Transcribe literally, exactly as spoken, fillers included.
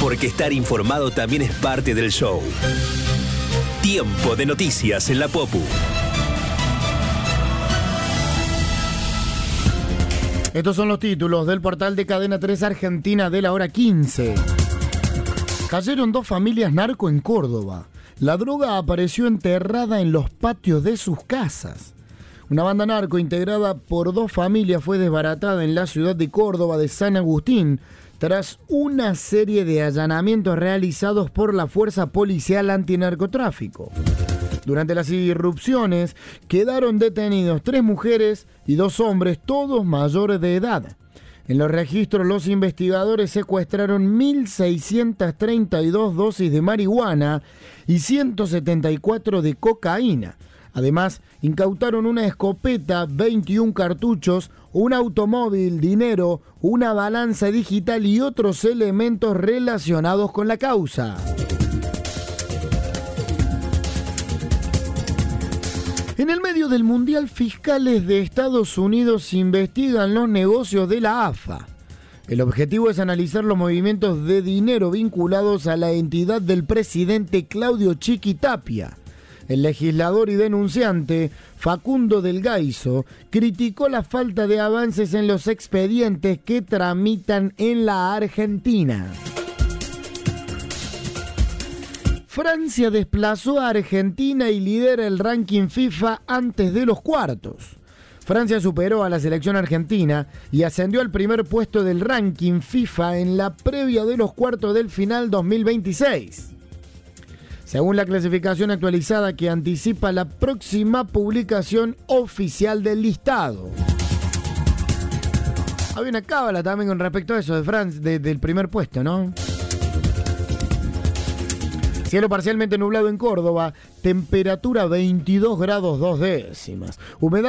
porque estar informado también es parte del show. Tiempo de noticias en la Popu. Estos son los títulos del portal de Cadena tres Argentina de la hora quince. Cayeron dos familias narco en Córdoba. La droga apareció enterrada en los patios de sus casas. Una banda narco integrada por dos familias fue desbaratada en la ciudad de Córdoba de San Agustín tras una serie de allanamientos realizados por la Fuerza Policial Antinarcotráfico. Durante las irrupciones quedaron detenidos tres mujeres y dos hombres, todos mayores de edad. En los registros, los investigadores secuestraron mil seiscientas treinta y dos dosis de marihuana y ciento setenta y cuatro de cocaína. Además, incautaron una escopeta, veintiún cartuchos, un automóvil, dinero, una balanza digital y otros elementos relacionados con la causa. En el medio del Mundial, fiscales de Estados Unidos investigan los negocios de la A F A. El objetivo es analizar los movimientos de dinero vinculados a la entidad del presidente Claudio Chiquitapia. El legislador y denunciante Facundo del Gaizo criticó la falta de avances en los expedientes que tramitan en la Argentina. Francia desplazó a Argentina y lidera el ranking FIFA antes de los cuartos. Francia superó a la selección argentina y ascendió al primer puesto del ranking FIFA en la previa de los cuartos del final dos mil veintiséis. Según la clasificación actualizada que anticipa la próxima publicación oficial del listado. Había una cábala también con respecto a eso de Francia, de, del primer puesto, ¿no? Cielo parcialmente nublado en Córdoba, temperatura veintidós grados dos décimas. Humedad